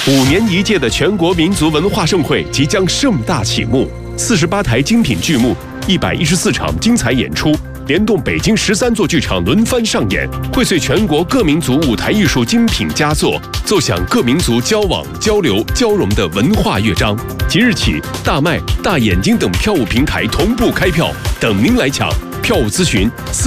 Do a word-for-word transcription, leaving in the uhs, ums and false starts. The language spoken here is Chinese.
五年一届的全国民族文化盛会即将盛大启幕，四十八台精品剧目，一百一十四场精彩演出，联动北京十三座剧场轮番上演，荟萃全国各民族舞台艺术精品佳作，奏响各民族交往、交流、交融的文化乐章。即日起，大麦、大眼睛等票务平台同步开票，等您来抢。票务咨询四